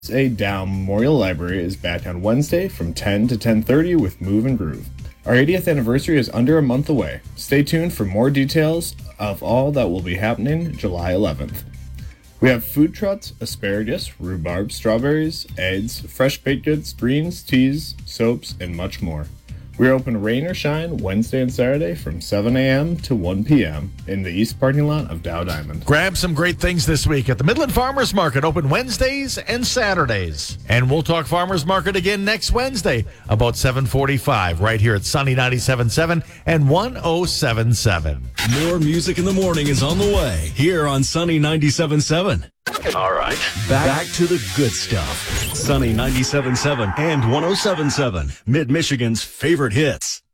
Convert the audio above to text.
A Down Memorial Library is back on Wednesday from 10 to 10:30 with Move and Groove. Our 80th anniversary is under a month away. Stay tuned for more details of all that will be happening July 11th. We have food trucks, asparagus, rhubarb, strawberries, eggs, fresh baked goods, greens, teas, soaps, and much more. We're open rain or shine Wednesday and Saturday from 7 a.m. to 1 p.m. in the east parking lot of Dow Diamond. Grab some great things this week at the Midland Farmers Market, open Wednesdays and Saturdays. And we'll talk Farmers Market again next Wednesday about 7:45 right here at Sunny 97.7 and 107.7. More music in the morning is on the way here on Sunny 97.7. All right, back to the good stuff. Sunny 97.7 and 107.7, Mid-Michigan's favorite hits.